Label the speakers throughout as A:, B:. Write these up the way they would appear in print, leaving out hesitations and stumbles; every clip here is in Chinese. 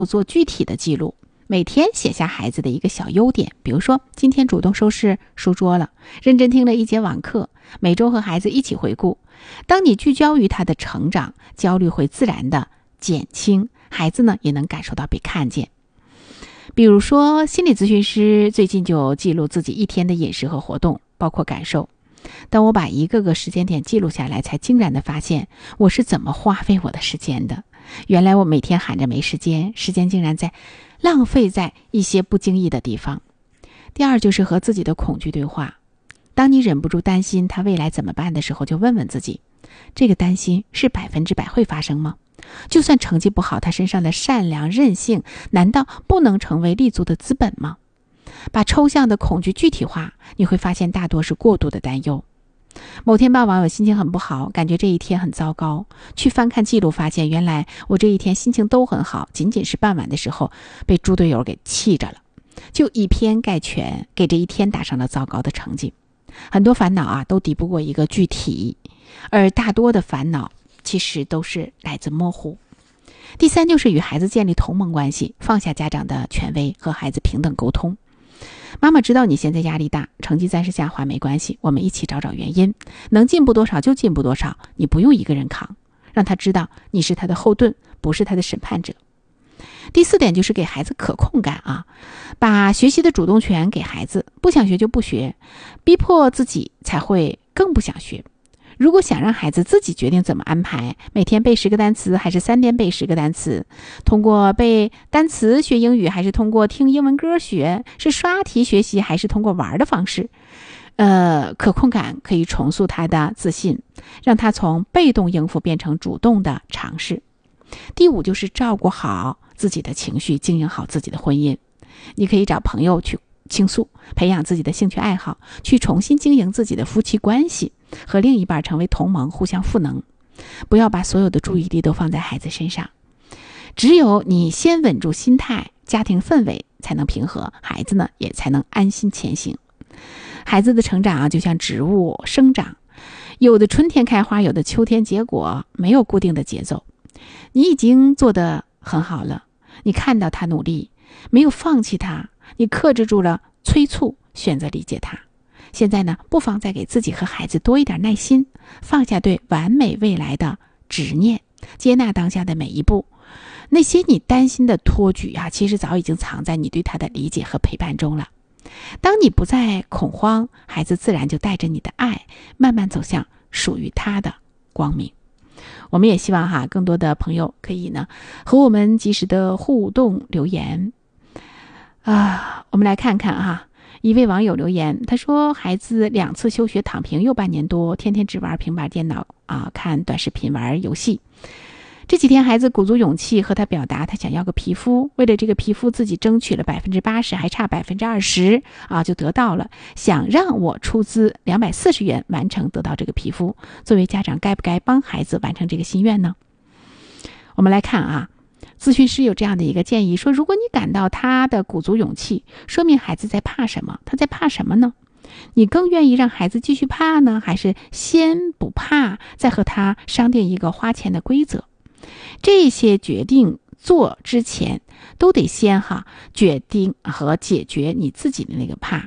A: 做具体的记录，每天写下孩子的一个小优点，比如说今天主动收拾书桌了，认真听了一节网课，每周和孩子一起回顾。当你聚焦于他的成长，焦虑会自然的减轻，孩子呢也能感受到被看见。比如说心理咨询师最近就记录自己一天的饮食和活动，包括感受。当我把一个个时间点记录下来，才惊然地发现我是怎么花费我的时间的。原来我每天喊着没时间，时间竟然在浪费在一些不经意的地方。第二就是和自己的恐惧对话。当你忍不住担心他未来怎么办的时候，就问问自己，这个担心是100%会发生吗？就算成绩不好，他身上的善良任性难道不能成为立足的资本吗？把抽象的恐惧具体化，你会发现大多是过度的担忧。某天傍晚我心情很不好，感觉这一天很糟糕，去翻看记录，发现原来我这一天心情都很好，仅仅是傍晚的时候被猪队友给气着了，就以偏概全，给这一天打上了糟糕的成绩。很多烦恼都抵不过一个具体，而大多的烦恼其实都是来自模糊。第三就是与孩子建立同盟关系，放下家长的权威，和孩子平等沟通。妈妈知道你现在压力大，成绩暂时下滑没关系，我们一起找找原因，能进步多少就进步多少，你不用一个人扛，让他知道你是他的后盾，不是他的审判者。第四点就是给孩子可控感把学习的主动权给孩子，不想学就不学，逼迫自己才会更不想学。如果想让孩子自己决定怎么安排，每天背10个单词还是3天背10个单词，通过背单词学英语还是通过听英文歌学，是刷题学习还是通过玩的方式，可控感可以重塑他的自信，让他从被动应付变成主动的尝试。第五就是照顾好自己的情绪，经营好自己的婚姻。你可以找朋友去倾诉，培养自己的兴趣爱好，去重新经营自己的夫妻关系，和另一半成为同盟，互相赋能。不要把所有的注意力都放在孩子身上，只有你先稳住心态，家庭氛围才能平和，孩子呢也才能安心前行。孩子的成长就像植物生长，有的春天开花，有的秋天结果，没有固定的节奏。你已经做得很好了，你看到他努力，没有放弃他，你克制住了催促，选择理解他。现在呢，不妨再给自己和孩子多一点耐心，放下对完美未来的执念，接纳当下的每一步。那些你担心的托举其实早已经藏在你对他的理解和陪伴中了。当你不再恐慌，孩子自然就带着你的爱，慢慢走向属于他的光明。我们也希望更多的朋友可以呢和我们及时的互动留言我们来看看一位网友留言，他说孩子2次休学躺平又半年多，天天只玩平板电脑看短视频玩游戏。这几天孩子鼓足勇气和他表达他想要个皮肤，为了这个皮肤自己争取了80%，还差20%就得到了，想让我出资240元完成得到这个皮肤。作为家长该不该帮孩子完成这个心愿呢？我们来看咨询师有这样的一个建议，说如果你感到他的鼓足勇气，说明孩子在怕什么？他在怕什么呢？你更愿意让孩子继续怕呢，还是先不怕，再和他商定一个花钱的规则？这些决定做之前都得先决定和解决你自己的那个怕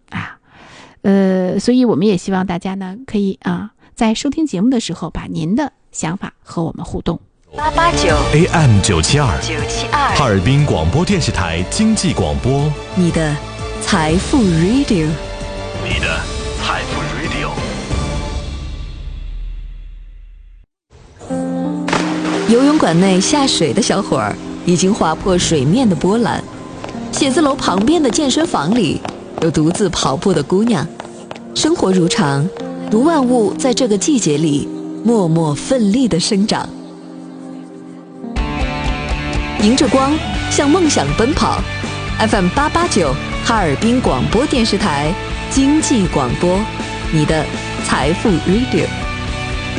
A: 所以我们也希望大家呢可以在收听节目的时候把您的想法和我们互动。
B: 889 AM 972哈尔滨广播电视台经济广播，
C: 你的财富 Radio，
B: 你的财富 Radio。
C: 游泳馆内下水的小伙儿已经划破水面的波澜，写字楼旁边的健身房里有独自跑步的姑娘。生活如常，如万物在这个季节里默默奋力的生长。迎着光，向梦想奔跑。FM 889哈尔滨广播电视台经济广播，你的财富 Radio。